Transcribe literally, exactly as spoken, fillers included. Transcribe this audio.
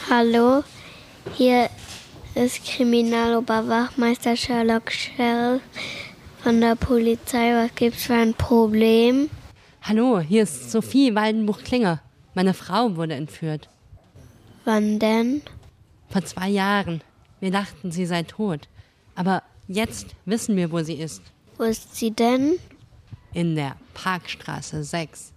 Hallo, hier ist Kriminaloberwachmeister Sherlock Shell von der Polizei. Was gibt's für ein Problem? Hallo, hier ist Sophie Waldenbuch-Klinger. Meine Frau wurde entführt. Wann denn? Vor zwei Jahren. Wir dachten, sie sei tot. Aber jetzt wissen wir, wo sie ist. Wo ist sie denn? In der Parkstraße sechs.